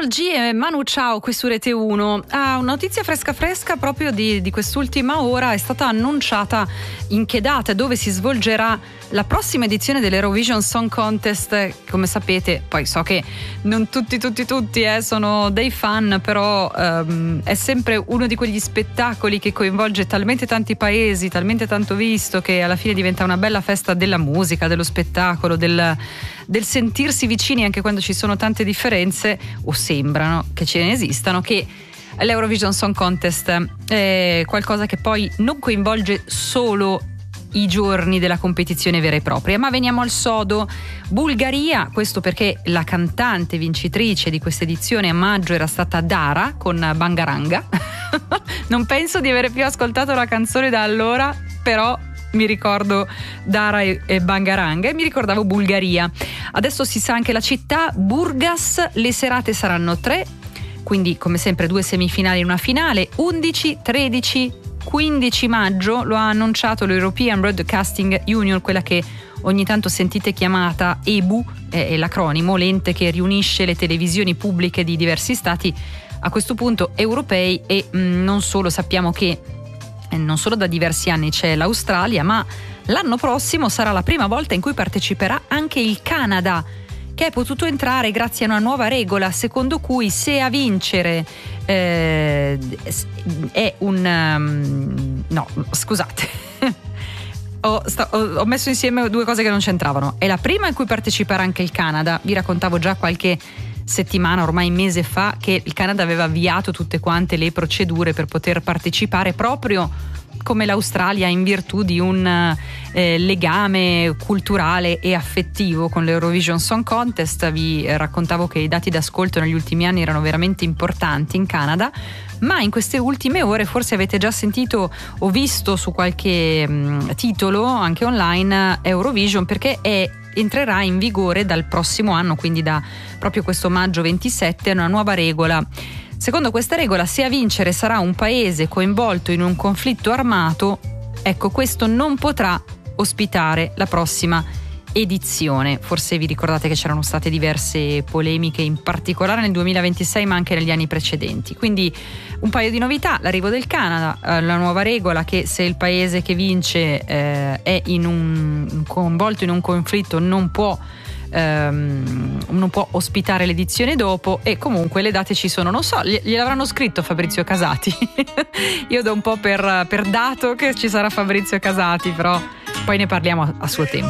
Karol G e Manu Chao qui su Rete 1. Una notizia fresca proprio di quest'ultima ora: è stata annunciata in che data e dove si svolgerà la prossima edizione dell'Eurovision Song Contest. Come sapete, poi so che non tutti sono dei fan, però è sempre uno di quegli spettacoli che coinvolge talmente tanti paesi, talmente tanto visto, che alla fine diventa una bella festa della musica, dello spettacolo, del sentirsi vicini anche quando ci sono tante differenze, o sembrano che ce ne esistano, che l'Eurovision Song Contest è qualcosa che poi non coinvolge solo i giorni della competizione vera e propria. Ma veniamo al sodo. Bulgaria, questo perché la cantante vincitrice di questa edizione a maggio era stata Dara con Bangaranga. Non penso di avere più ascoltato la canzone da allora, però mi ricordo Dara e Bangaranga e mi ricordavo Bulgaria. Adesso si sa anche la città, Burgas. Le serate saranno 3, quindi come sempre 2 semifinali e una finale, 11, 13, 15 maggio. Lo ha annunciato l'European Broadcasting Union, quella che ogni tanto sentite chiamata EBU, è l'acronimo, l'ente che riunisce le televisioni pubbliche di diversi stati, a questo punto europei, e non solo. Sappiamo che non solo da diversi anni c'è l'Australia, ma l'anno prossimo sarà la prima volta in cui parteciperà anche il Canada, che è potuto entrare grazie a una nuova regola secondo cui se a vincere è un no, scusate, ho messo insieme due cose che non c'entravano. È la prima in cui parteciperà anche il Canada. Vi raccontavo già qualche settimana, ormai mese fa, che il Canada aveva avviato tutte quante le procedure per poter partecipare, proprio come l'Australia, in virtù di un legame culturale e affettivo con l'Eurovision Song Contest. Vi raccontavo che i dati d'ascolto negli ultimi anni erano veramente importanti in Canada, ma in queste ultime ore forse avete già sentito o visto su qualche titolo anche online Eurovision, perché entrerà in vigore dal prossimo anno, quindi da proprio questo maggio 27, una nuova regola. Secondo questa regola, se a vincere sarà un paese coinvolto in un conflitto armato, ecco, questo non potrà ospitare la prossima edizione. Forse vi ricordate che c'erano state diverse polemiche, in particolare nel 2026, ma anche negli anni precedenti. Quindi un paio di novità: l'arrivo del Canada, la nuova regola che se il paese che vince è coinvolto in un conflitto non può ospitare l'edizione dopo. E comunque le date ci sono, non so, gliel'avranno scritto Fabrizio Casati. Io do un po' per dato che ci sarà Fabrizio Casati, però poi ne parliamo a suo tempo.